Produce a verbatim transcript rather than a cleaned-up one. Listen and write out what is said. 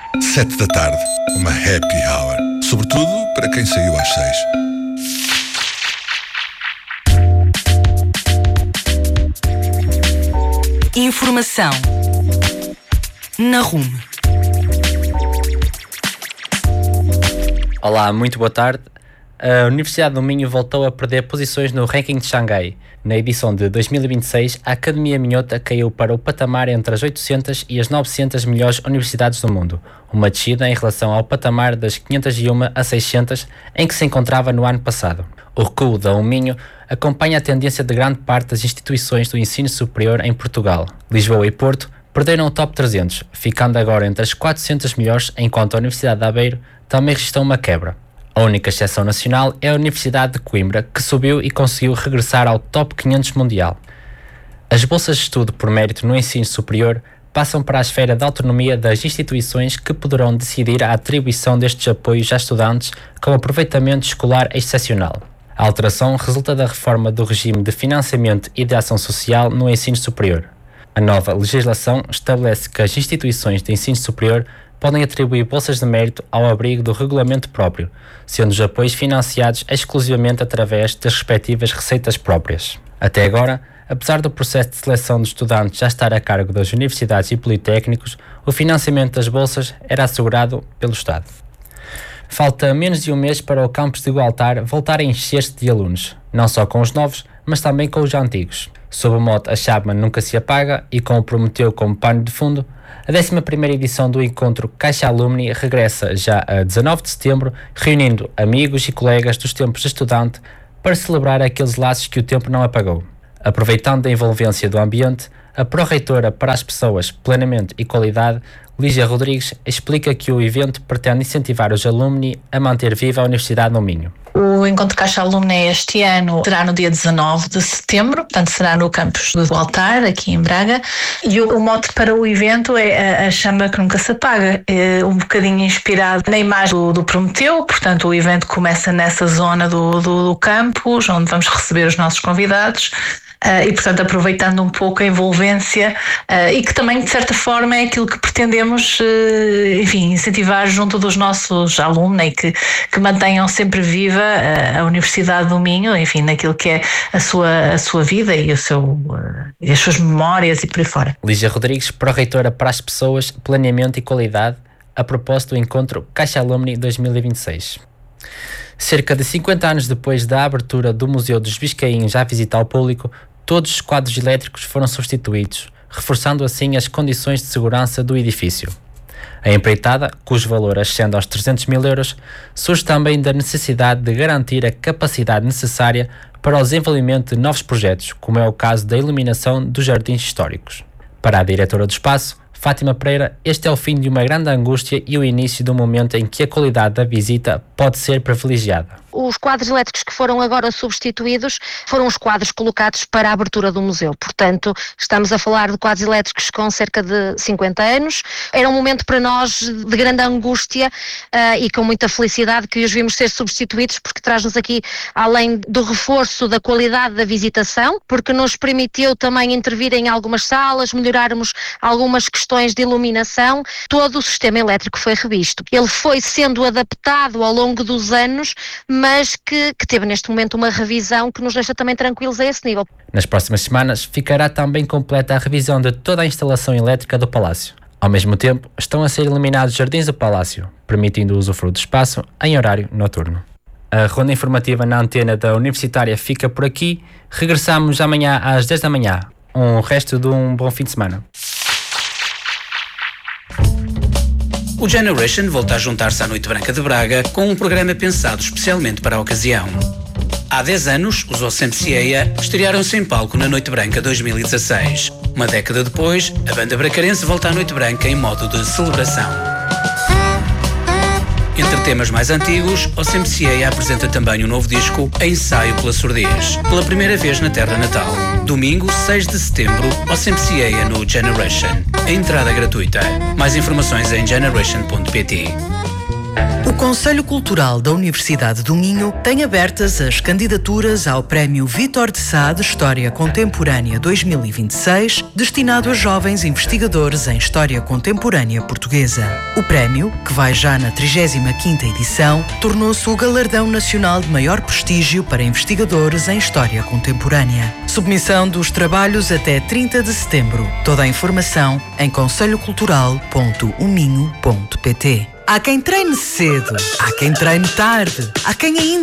Sete da tarde, uma happy hour. Sobretudo para quem saiu às seis. Informação na Rume. Olá, muito boa tarde. A Universidade do Minho voltou a perder posições no ranking de Xangai. Na edição de dois mil e vinte e seis, a Academia Minhota caiu para o patamar entre as oitocentas e as novecentas melhores universidades do mundo, uma descida em relação ao patamar das quinhentas e uma a seiscentas, em que se encontrava no ano passado. O recuo da Minho acompanha a tendência de grande parte das instituições do ensino superior em Portugal. Lisboa e Porto perderam o top trezentos, ficando agora entre as quatrocentas melhores, enquanto a Universidade de Aveiro também registrou uma quebra. A única exceção nacional é a Universidade de Coimbra, que subiu e conseguiu regressar ao top quinhentos mundial. As bolsas de estudo por mérito no ensino superior passam para a esfera de autonomia das instituições, que poderão decidir a atribuição destes apoios a estudantes com aproveitamento escolar excepcional. A alteração resulta da reforma do regime de financiamento e de ação social no ensino superior. A nova legislação estabelece que as instituições de ensino superior podem atribuir bolsas de mérito ao abrigo do regulamento próprio, sendo os apoios financiados exclusivamente através das respectivas receitas próprias. Até agora, apesar do processo de seleção de estudantes já estar a cargo das universidades e politécnicos, o financiamento das bolsas era assegurado pelo Estado. Falta menos de um mês para o campus de Gualtar voltar a encher-se de alunos, não só com os novos, mas também com os antigos. Sob o mote A Chama Nunca Se Apaga e com o Prometeu como pano de fundo, a décima primeira edição do encontro Caixa Alumni regressa já a dezanove de setembro, reunindo amigos e colegas dos tempos de estudante para celebrar aqueles laços que o tempo não apagou. Aproveitando a envolvência do ambiente, a pró-reitora para as pessoas, Planeamento e Qualidade, Lígia Rodrigues, explica que o evento pretende incentivar os alumni a manter viva a Universidade do Minho. O Encontro Caixa Alumni este ano será no dia dezanove de setembro, portanto será no campus do Gualtar, aqui em Braga, e o, o mote para o evento é a, a chama que nunca se apaga, é um bocadinho inspirado na imagem do, do Prometeu. Portanto o evento começa nessa zona do, do, do campus, onde vamos receber os nossos convidados. Uh, e, portanto, aproveitando um pouco a envolvência uh, e que também, de certa forma, é aquilo que pretendemos, uh, enfim, incentivar junto dos nossos alunos e que, que mantenham sempre viva uh, a Universidade do Minho, enfim, naquilo que é a sua, a sua vida e, o seu, uh, e as suas memórias e por aí fora. Lígia Rodrigues, pró-reitora para as pessoas, Planeamento e Qualidade, a propósito do encontro Caixa Alumni dois mil e vinte e seis. Cerca de cinquenta anos depois da abertura do Museu dos Biscainhos à visita ao público, todos os quadros elétricos foram substituídos, reforçando assim as condições de segurança do edifício. A empreitada, cujo valor ascende aos trezentos mil euros, surge também da necessidade de garantir a capacidade necessária para o desenvolvimento de novos projetos, como é o caso da iluminação dos jardins históricos. Para a diretora do espaço, Fátima Pereira, este é o fim de uma grande angústia e o início do momento em que a qualidade da visita pode ser privilegiada. Os quadros elétricos que foram agora substituídos foram os quadros colocados para a abertura do museu. Portanto, estamos a falar de quadros elétricos com cerca de cinquenta anos. Era um momento para nós de grande angústia uh, e com muita felicidade que os vimos ser substituídos, porque traz-nos aqui, além do reforço da qualidade da visitação, porque nos permitiu também intervir em algumas salas, melhorarmos algumas questões de iluminação. Todo o sistema elétrico foi revisto. Ele foi sendo adaptado ao longo dos anos, mas que, que teve neste momento uma revisão que nos deixa também tranquilos a esse nível. Nas próximas semanas ficará também completa a revisão de toda a instalação elétrica do Palácio. Ao mesmo tempo, estão a ser eliminados os jardins do Palácio, permitindo o usufruto do espaço em horário noturno. A ronda informativa na antena da Universitária fica por aqui. Regressamos amanhã às dez da manhã. Um resto de um bom fim de semana. O Generation volta a juntar-se à Noite Branca de Braga com um programa pensado especialmente para a ocasião. Há dez anos, os O C M C A estrearam-se em palco na Noite Branca dois mil e dezasseis. Uma década depois, a banda bracarense volta à Noite Branca em modo de celebração. Entre temas mais antigos, o O C M C A apresenta também um novo disco, Ensaio pela Surdez, pela primeira vez na terra natal. Domingo, seis de setembro, o O C M C A no Generation. A entrada gratuita. Mais informações em generation ponto pt. O Conselho Cultural da Universidade do Minho tem abertas as candidaturas ao Prémio Vítor de Sá de História Contemporânea dois mil e vinte e seis, destinado a jovens investigadores em História Contemporânea Portuguesa. O prémio, que vai já na trigésima quinta edição, tornou-se o galardão nacional de maior prestígio para investigadores em História Contemporânea. Submissão dos trabalhos até trinta de setembro. Toda a informação em conselho cultural ponto o minho ponto pt. Há quem treine cedo, há quem treine tarde, há quem ainda